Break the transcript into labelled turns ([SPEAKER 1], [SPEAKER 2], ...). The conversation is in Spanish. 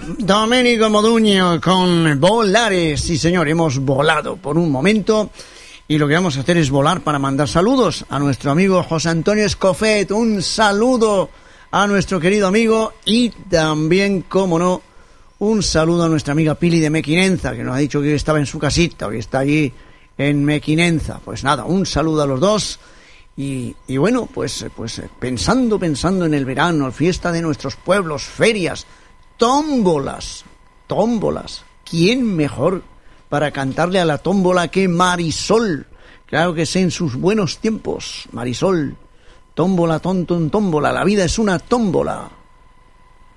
[SPEAKER 1] Domenico Modugno con Volare. Sí, señor, hemos volado por un momento y lo que vamos a hacer es volar para mandar saludos a nuestro amigo José Antonio Escofet. Un saludo a nuestro querido amigo y también, como no, un saludo a nuestra amiga Pili de Mequinenza, que nos ha dicho que estaba en su casita, que está allí en Mequinenza. Pues nada, un saludo a los dos. Y bueno, pues pensando en el verano, fiesta de nuestros pueblos, ferias, tómbolas. ¿Quién mejor para cantarle a la tómbola que Marisol? Claro que sé, en sus buenos tiempos. Marisol, tómbola, tómbola, la vida es una tómbola.